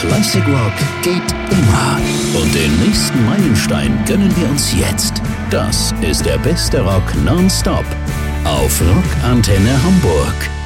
Classic Rock geht immer. Und den nächsten Meilenstein gönnen wir uns jetzt. Das ist der beste Rock nonstop auf Rock Antenne Hamburg.